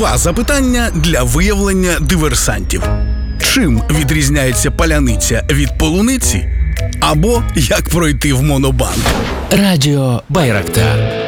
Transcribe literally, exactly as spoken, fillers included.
Два запитання для виявлення диверсантів. Чим відрізняється паляниця від полуниці? Або як пройти в монобанк? Радіо Байрактар.